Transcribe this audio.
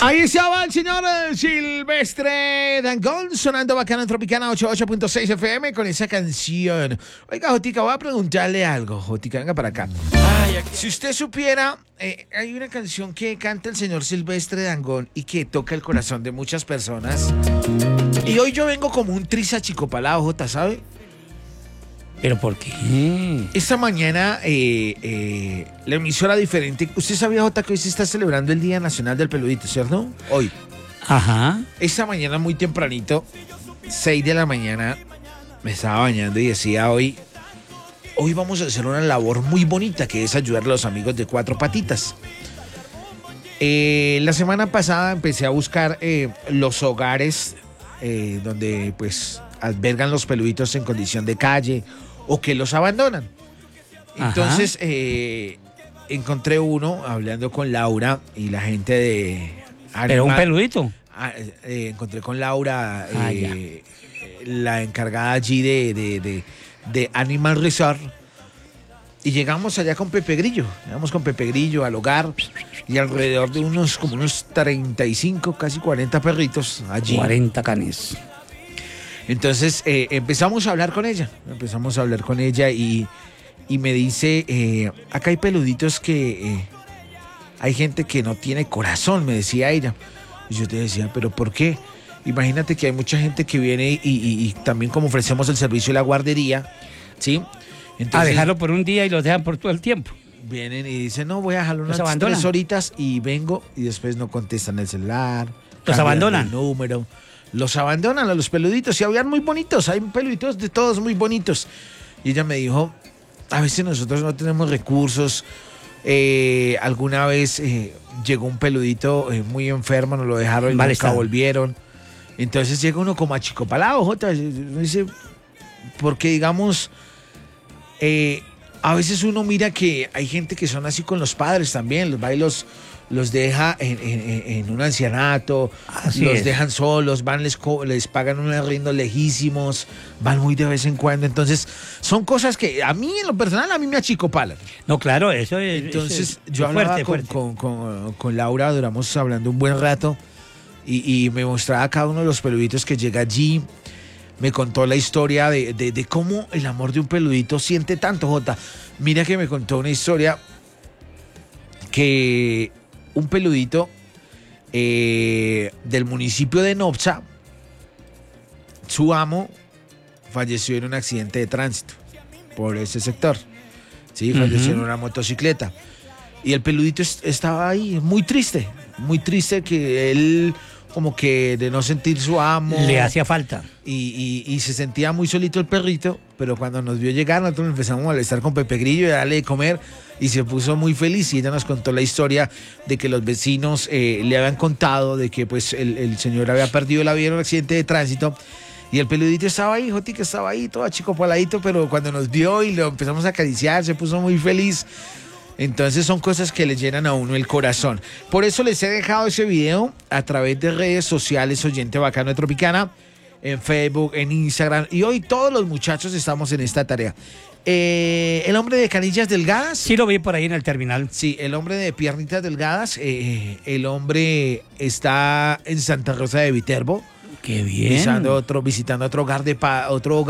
Ahí estaba el señor Silvestre Dangond sonando bacano en Tropicana 88.6 FM con esa canción. Oiga, Jotica, voy a preguntarle algo. Jotica, venga para acá. Si usted supiera, hay una canción que canta el señor Silvestre Dangond y que toca el corazón de muchas personas. Y hoy yo vengo como un tris achicopalado, Jota, ¿sabe? ¿Pero por qué? Esta mañana, la emisora diferente. Usted sabía, Jota, que hoy se está celebrando el Día Nacional del Peludito, ¿cierto? Hoy. Ajá. Esta mañana, muy tempranito, 6 de la mañana, me estaba bañando y decía hoy vamos a hacer una labor muy bonita, que es ayudar a los amigos de Cuatro Patitas. La semana pasada empecé a buscar los hogares donde, pues, albergan los peluditos en condición de calle o que los abandonan. Entonces encontré uno hablando con Laura y la gente de ¿Pero un peludito? Encontré con Laura, la encargada allí de Animal Resort, y llegamos allá con Pepe Grillo. Llegamos con Pepe Grillo al hogar y alrededor de unos 35, casi 40 perritos allí. 40 canes. Entonces empezamos a hablar con ella y me dice, acá hay peluditos que hay gente que no tiene corazón, me decía ella. Y yo te decía, ¿pero por qué? Imagínate que hay mucha gente que viene y también, como ofrecemos el servicio de la guardería, ¿sí? Entonces, a dejarlo por un día y los dejan por todo el tiempo. Vienen y dicen, no, voy a dejarlo unas 3 horitas y vengo, y después no contestan el celular. Los abandonan. El número. Los abandonan a los peluditos, y habían muy bonitos, hay peluditos de todos muy bonitos. Y ella me dijo, a veces nosotros no tenemos recursos. Alguna vez llegó un peludito muy enfermo, nos lo dejaron y nunca volvieron. Entonces llega uno como achicopalado, Jota. Dice, porque digamos, a veces uno mira que hay gente que son así con los padres también, los va y los deja en un ancianato, dejan solos, van, les pagan unos arriendos lejísimos, van muy de vez en cuando. Entonces, son cosas que a mí, en lo personal, a mí me achicopalan. No, claro, eso es. Entonces, yo hablaba con Laura, duramos hablando un buen rato, y me mostraba cada uno de los peluditos que llega allí. Me contó la historia de cómo el amor de un peludito siente tanto, Jota. Mira que me contó una historia que un peludito del municipio de Nopsa, su amo falleció en un accidente de tránsito por ese sector. Sí, falleció en una motocicleta. Y el peludito estaba ahí muy triste que él, como que de no sentir su amo, le hacía falta. Y se sentía muy solito el perrito, pero cuando nos vio llegar, nosotros empezamos a molestar con Pepe Grillo y a darle de comer, y se puso muy feliz. Y ella nos contó la historia de que los vecinos le habían contado de que, pues, el señor había perdido la vida en un accidente de tránsito, y el peludito estaba ahí, Jotica, estaba ahí, todo achicopaladito, pero cuando nos vio y lo empezamos a acariciar, se puso muy feliz. Entonces son cosas que le llenan a uno el corazón. Por eso les he dejado ese video a través de redes sociales, oyente bacano de Tropicana, en Facebook, en Instagram. Y hoy todos los muchachos estamos en esta tarea. El hombre de canillas delgadas. Sí, lo vi por ahí en el terminal. Sí, el hombre de piernitas delgadas. El hombre está en Santa Rosa de Viterbo. Qué bien. Visitando otro hogar